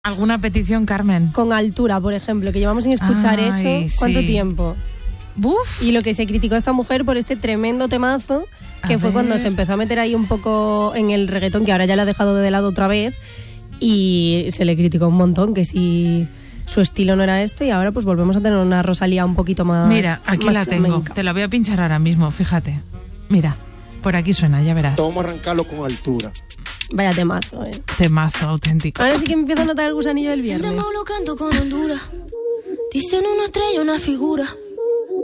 ¿Alguna petición, Carmen? Con Altura, por ejemplo, que llevamos sin escuchar eso. ¿Cuánto tiempo? ¡Buf! Y lo que se criticó a esta mujer por este tremendo temazo, que fue cuando se empezó a meter ahí un poco en el reggaetón, que ahora ya lo ha dejado de lado otra vez, y se le criticó un montón, que si su estilo no era este, y ahora pues volvemos a tener una Rosalía un poquito más... Mira, aquí más la flamenca. tengo. Te la voy a pinchar ahora mismo, fíjate. Mira, por aquí suena, ya verás. Vamos a arrancarlo con Altura. Vaya temazo, Temazo auténtico. Ahora sí que me empiezo a notar el gusanillo del viernes. Lo canto con Honduras. Dicen una estrella, una figura.